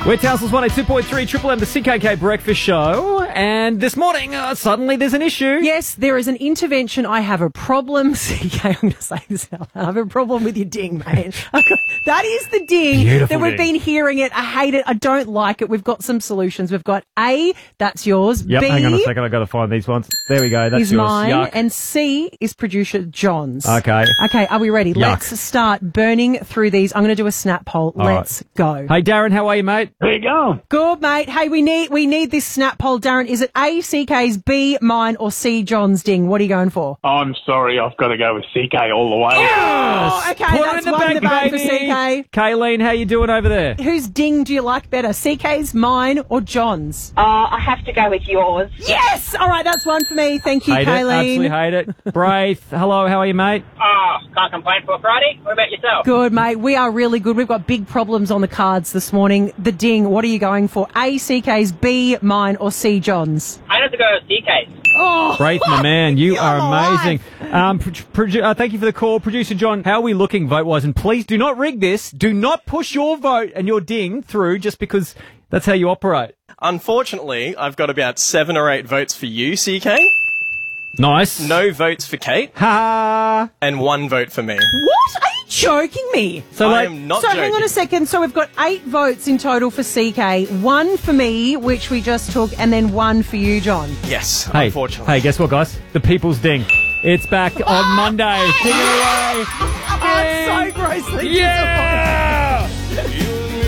We're Townsville's 182.3 Triple M, the CKK Breakfast Show. And this morning, suddenly there's an issue. Yes, there is an intervention. I have a problem. CK, I'm going to say this out loud. I have a problem with your ding, mate. That is the ding Beautiful that we've been hearing it. I hate it. I don't like it. We've got some solutions. We've got A, that's yours. Yep, B, hang on a second. I've got to find these ones. There we go. That's is yours. mine. Yuck. And C is producer John's. Okay. Okay, are we ready? Yuck. Let's start burning through these. I'm going to do a snap poll. All Let's go. Hey, Darren, how are you, mate? There you go. Good, mate. Hey, we need this snap poll, Darren. Is it A, CK's, B, mine, or C, John's ding? What are you going for? I'm sorry, I've got to go with CK all the way. Oh, okay, Put that's it in the one in bank, the bag for baby. CK. Kayleen, how you doing over there? Whose ding do you like better, CK's, mine, or John's? I have to go with yours. Yes! All right, that's one for me. Thank you, Hate it. Absolutely Kayleen. hate it. Braith, hello, how are you, mate? Can't complain for a Friday. What about yourself? Good, mate. We are really good. We've got big problems on the cards this morning. The ding, what are you going for? A, CK's, B, mine, or C, John's? I have to go with CK's. Oh, Braith, my man, you are alive. amazing. Thank you for the call. Producer John, how are we looking vote-wise? And please do not rig this. Do not push your vote and your ding through just because that's how you operate. Unfortunately, I've got about 7 or 8 votes for you, CK. Nice. No votes for Kate, Ha! and 1 vote for me. What? Are you joking me? So, I like, am not So joking. hang on a second. So we've got 8 votes in total for CK, 1 for me, which we just took, and then 1 for you, John. Yes, hey, unfortunately. hey, guess what, guys? The people's ding. It's back on Monday. Ding it away. I'm so grossly Yeah!